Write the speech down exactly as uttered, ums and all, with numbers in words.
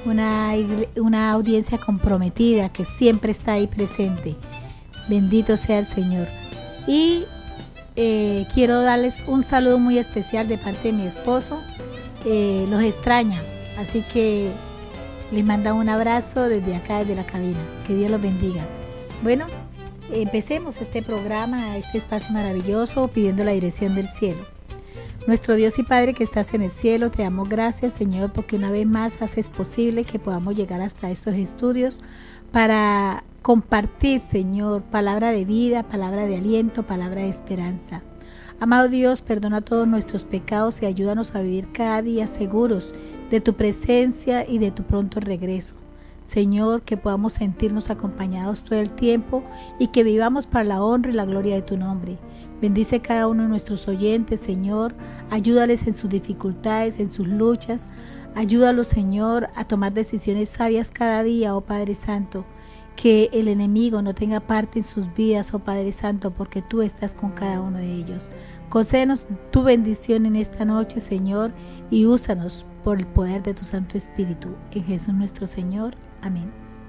una, una audiencia comprometida que siempre está ahí presente. Bendito sea el Señor. Y eh, quiero darles un saludo muy especial de parte de mi esposo. Eh, los extraña, así que les manda un abrazo desde acá, desde la cabina. Que Dios los bendiga. Bueno, empecemos este programa, este espacio maravilloso, pidiendo la dirección del cielo. Nuestro Dios y Padre que estás en el cielo, te damos gracias, Señor, porque una vez más haces posible que podamos llegar hasta estos estudios para compartir, Señor, palabra de vida, palabra de aliento, palabra de esperanza. Amado Dios, perdona todos nuestros pecados y ayúdanos a vivir cada día seguros de tu presencia y de tu pronto regreso. Señor, que podamos sentirnos acompañados todo el tiempo y que vivamos para la honra y la gloria de tu nombre. Bendice cada uno de nuestros oyentes, Señor. Ayúdales en sus dificultades, en sus luchas. Ayúdalos, Señor, a tomar decisiones sabias cada día, oh Padre Santo. Que el enemigo no tenga parte en sus vidas, oh Padre Santo, porque tú estás con cada uno de ellos. Concédenos tu bendición en esta noche, Señor, y úsanos por el poder de tu Santo Espíritu. En Jesús nuestro Señor. Amén.